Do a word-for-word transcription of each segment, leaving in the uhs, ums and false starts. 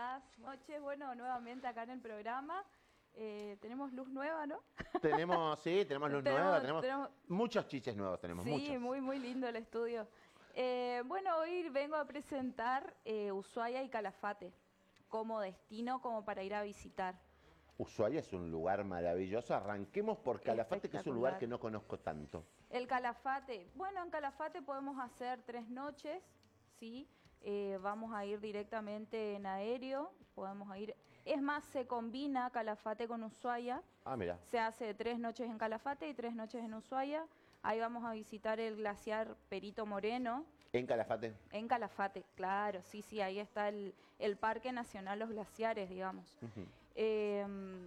estás, Moche? Bueno, nuevamente acá en el programa. Eh, tenemos luz nueva, ¿no? Tenemos, sí, tenemos luz tenemos, nueva, tenemos, tenemos, muchos chiches nuevos, tenemos sí, muchos. muy, muy lindo el estudio. Eh, bueno, hoy vengo a presentar eh, Ushuaia y Calafate como destino, como para ir a visitar. Ushuaia es un lugar maravilloso. Arranquemos por Calafate, que es un lugar Espectacular. que no conozco tanto. El Calafate, bueno, en Calafate podemos hacer tres noches, ¿sí? Eh, vamos a ir directamente en aéreo, podemos ir... Es más, se combina Calafate con Ushuaia. Ah, mira. Se hace tres noches en Calafate y tres noches en Ushuaia. Ahí vamos a visitar el glaciar Perito Moreno. ¿En Calafate? En Calafate, claro, sí, sí, ahí está el, el Parque Nacional Los Glaciares, digamos. Uh-huh. Eh,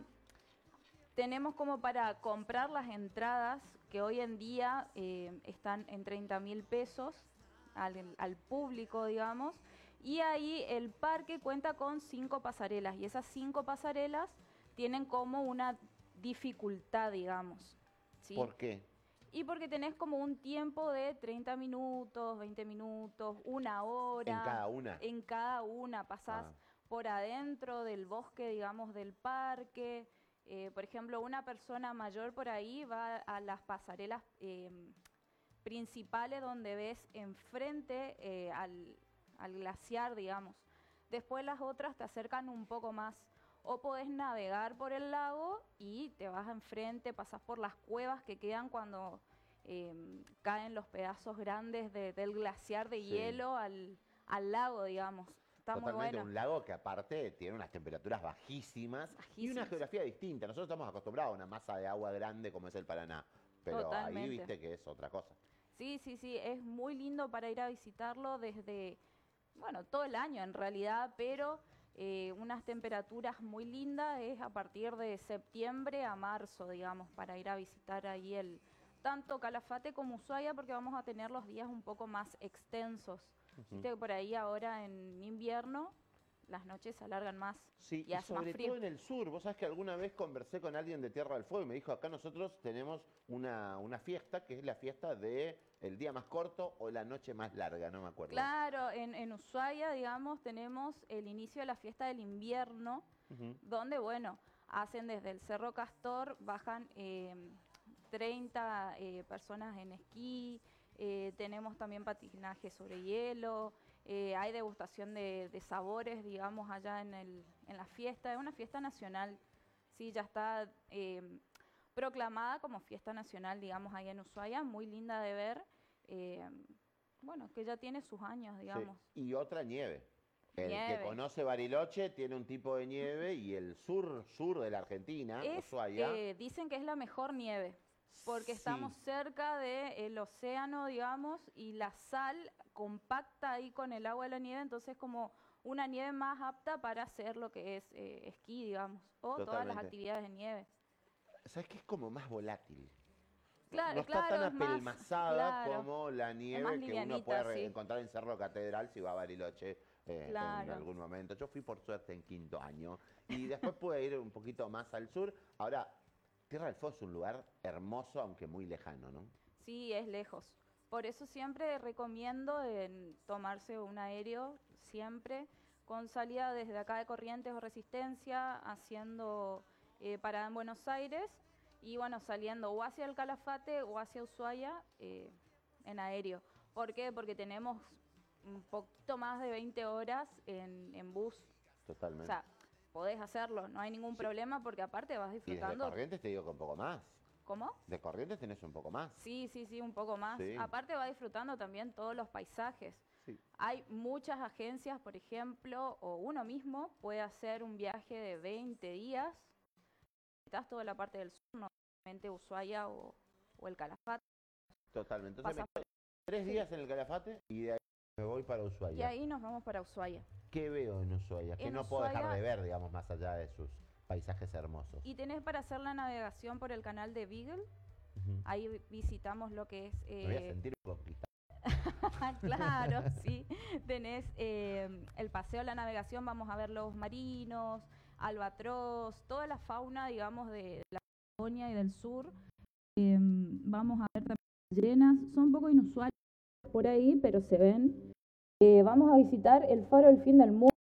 tenemos como para comprar las entradas, que hoy en día eh, están en treinta mil pesos al, al público, digamos, y ahí el parque cuenta con cinco pasarelas, y esas cinco pasarelas tienen como una dificultad, digamos. ¿Sí? ¿Por qué? Y porque tenés como un tiempo de treinta minutos, veinte minutos, una hora. ¿En cada una? En cada una. Pasás Ah. por adentro del bosque, digamos, del parque. Eh, por ejemplo, una persona mayor por ahí va a las pasarelas eh, principales donde ves enfrente eh, al, al glaciar, digamos. Después las otras te acercan un poco más. O podés navegar por el lago y te vas enfrente, pasás por las cuevas que quedan cuando eh, caen los pedazos grandes de, del glaciar de Sí. hielo al, al lago, digamos. Está Totalmente, muy bueno. un lago que aparte tiene unas temperaturas bajísimas, Bajísimas. Y una geografía distinta. Nosotros estamos acostumbrados a una masa de agua grande como es el Paraná, pero Totalmente. ahí viste que es otra cosa. Sí, sí, sí, es muy lindo para ir a visitarlo desde, bueno, todo el año en realidad, pero eh, unas temperaturas muy lindas es a partir de septiembre a marzo, digamos, para ir a visitar ahí el tanto Calafate como Ushuaia, porque vamos a tener los días un poco más extensos. Uh-huh. Viste que por ahí ahora en invierno las noches se alargan más. Sí, y, y hace más sobre frío. todo en el sur. Vos sabés que alguna vez conversé con alguien de Tierra del Fuego y me dijo, acá nosotros tenemos una, una fiesta que es la fiesta de el día más corto o la noche más larga, no me acuerdo. Claro, en, en Ushuaia, digamos, tenemos el inicio de la fiesta del invierno, uh-huh. donde, bueno, hacen desde el Cerro Castor, bajan eh, treinta eh, personas en esquí, eh, tenemos también patinaje sobre hielo, eh, hay degustación de, de sabores, digamos, allá en, el, en la fiesta. Es una fiesta nacional, sí, ya está eh, proclamada como fiesta nacional, digamos, ahí en Ushuaia, muy linda de ver. Eh, bueno, que ya tiene sus años, digamos. Sí. Y otra nieve. El nieve. que conoce Bariloche tiene un tipo de nieve y el sur, sur de la Argentina, es, Ushuaia. Eh, dicen que es la mejor nieve, porque sí. estamos cerca del océano, digamos, y la sal compacta ahí con el agua de la nieve, entonces como una nieve más apta para hacer lo que es eh, esquí, digamos, o Totalmente. todas las actividades de nieve. ¿Sabes qué? Es como más volátil. Claro, no está claro, tan apelmazada claro, como la nieve que uno puede sí. encontrar en Cerro Catedral si va a Bariloche eh, claro. en algún momento. Yo fui por suerte en quinto año y después pude ir un poquito más al sur. Ahora, Tierra del Fuego es un lugar hermoso, aunque muy lejano, ¿no? Sí, es lejos. Por eso siempre recomiendo en tomarse un aéreo, siempre, con salida desde acá de Corrientes o Resistencia, haciendo eh, parada en Buenos Aires, y bueno, saliendo o hacia el Calafate o hacia Ushuaia eh, en aéreo. ¿Por qué? Porque tenemos un poquito más de veinte horas en, en bus. Totalmente. O sea, podés hacerlo, no hay ningún sí. problema, porque aparte vas disfrutando. Y desde Corrientes te digo que un poco más. ¿Cómo? De Corrientes tenés un poco más. Sí, sí, sí, un poco más. Sí. Aparte va disfrutando también todos los paisajes. Sí. Hay muchas agencias, por ejemplo, o uno mismo puede hacer un viaje de veinte días. Estás toda la parte del sur, normalmente Ushuaia o, o el Calafate. Totalmente. Entonces me quedo tres sí. días en el Calafate y de ahí me voy para Ushuaia. Y ahí nos vamos para Ushuaia. ¿Qué veo en Ushuaia? Que no Ushuaia, puedo dejar de ver, digamos, más allá de sus paisajes hermosos. Y tenés para hacer la navegación por el canal de Beagle. Uh-huh. Ahí visitamos lo que es... Eh... Me voy a sentir conquistado. Claro, sí. Tenés eh, el paseo, la navegación, vamos a ver lobos marinos, albatros, toda la fauna, digamos, de la Patagonia y del sur. Eh, vamos a ver también ballenas, son un poco inusuales por ahí, pero se ven. Eh, vamos a visitar el Faro del Fin del Mundo.